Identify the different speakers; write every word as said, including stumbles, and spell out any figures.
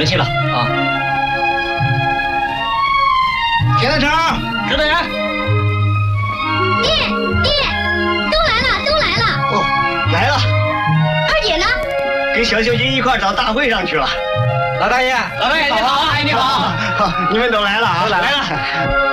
Speaker 1: 气了啊！
Speaker 2: 田大成，
Speaker 1: 知道人。
Speaker 3: 爹爹，都来了，都来了。
Speaker 2: 哦，来了。
Speaker 3: 二姐呢？
Speaker 2: 跟小秀姐一块到大会上去了。
Speaker 1: 老大爷，老大爷你好，阿姨你好，
Speaker 2: 好，你们都来了啊！
Speaker 1: 来了。